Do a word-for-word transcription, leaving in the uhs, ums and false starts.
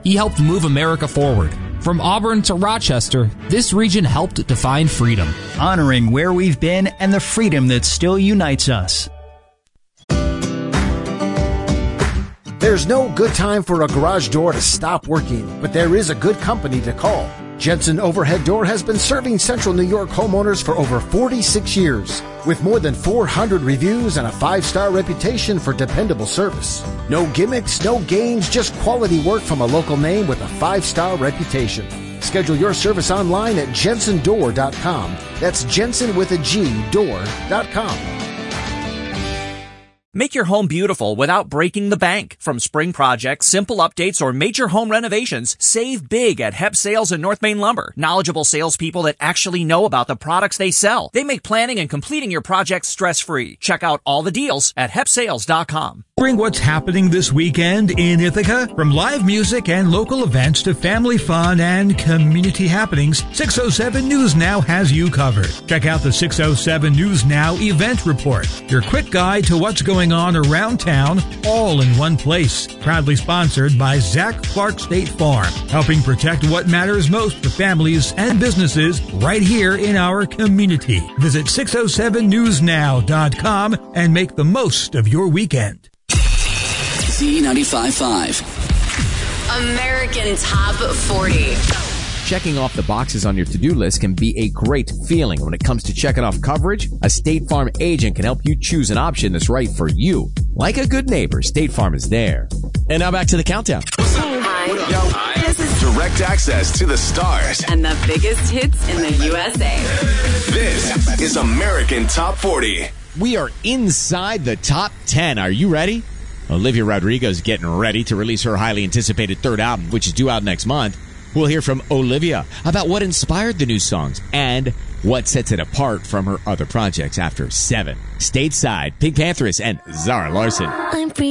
he helped move America forward. From Auburn to Rochester, this region helped define freedom. Honoring where we've been and the freedom that still unites us. There's no good time for a garage door to stop working, but there is a good company to call. Jensen Overhead Door has been serving Central New York homeowners for over forty-six years, with more than four hundred reviews and a five-star reputation for dependable service. No gimmicks, no games, just quality work from a local name with a five-star reputation. Schedule your service online at jensen door dot com. That's Jensen with a G, door dot com. Make your home beautiful without breaking the bank. From spring projects, simple updates, or major home renovations, save big at Hep Sales and North Main Lumber. Knowledgeable salespeople that actually know about the products they sell. They make planning and completing your projects stress-free. Check out all the deals at hep sales dot com. Bring what's happening this weekend in Ithaca. From live music and local events to family fun and community happenings, six oh seven News Now has you covered. Check out the six oh seven News Now event report, your quick guide to what's going on around town, all in one place. Proudly sponsored by Zach Clark State Farm, helping protect what matters most for families and businesses right here in our community. Visit six oh seven news now dot com and make the most of your weekend. Z ninety-five point five. American Top forty. Checking off the boxes on your to-do list can be a great feeling. When it comes to checking off coverage, a State Farm agent can help you choose an option that's right for you. Like a good neighbor, State Farm is there. And now back to the countdown. Hi. Yo. This is direct access to the stars and the biggest hits in the U S A. This is American Top forty. We are inside the top ten. Are you ready? Olivia Rodrigo is getting ready to release her highly anticipated third album, which is due out next month. We'll hear from Olivia about what inspired the new songs and what sets it apart from her other projects after seven. Stateside, Pink Pantheress, and Zara Larsson. I'm free.